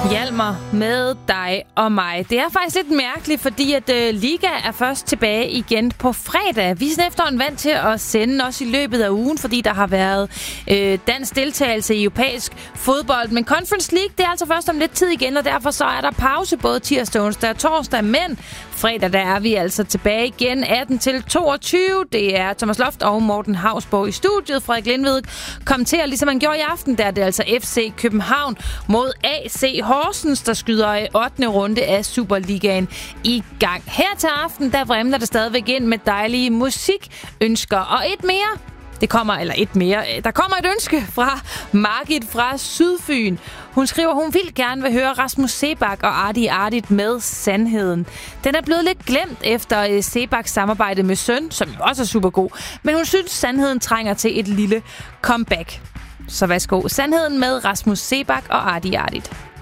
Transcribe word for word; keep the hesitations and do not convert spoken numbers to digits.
Hjalmar med dig og mig. Det er faktisk lidt mærkeligt, fordi at øh, Liga er først tilbage igen på fredag. Vi er efterhånden vant til at sende også i løbet af ugen, fordi der har været øh, dansk deltagelse i europæisk fodbold. Men Conference League, det er altså først om lidt tid igen, og derfor så er der pause både tirsdag, onsdag og torsdag. Men fredag, der er vi altså tilbage igen atten til toogtyve. Det er Thomas Loft og Morten Hausborg i studiet. Frederik Lindved kommenterer, ligesom han gjorde i aften, der er det altså F C København mod A C Horsens, der skyder ottende runde af Superligaen i gang. Her til aften, der vrimler det stadigvæk ind med dejlige musikønsker. Og et mere, det kommer, eller et mere, der kommer et ønske fra Margit fra Sydfyn. Hun skriver, hun vil gerne vil høre Rasmus Seebach og Artie Artit med Sandheden. Den er blevet lidt glemt efter Seebachs samarbejde med Søn, som jo også er super god. Men hun synes, Sandheden trænger til et lille comeback. Så værsgo, Sandheden med Rasmus Seebach og Artie Artit.